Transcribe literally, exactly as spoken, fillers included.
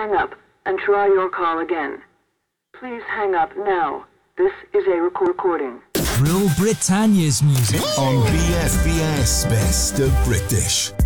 hang up and try your call again. Please hang up now. This is a record recording. Real Britannia's music on B F B S Best of British.